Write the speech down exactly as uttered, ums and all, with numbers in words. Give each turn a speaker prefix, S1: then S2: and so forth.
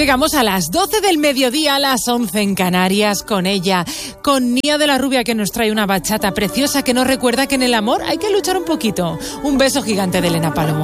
S1: Llegamos a las doce del mediodía, a las once en Canarias, con ella, con Nia de la Rubia, que nos trae una bachata preciosa que nos recuerda que en el amor hay que luchar un poquito. Un beso gigante de Elena Palomo.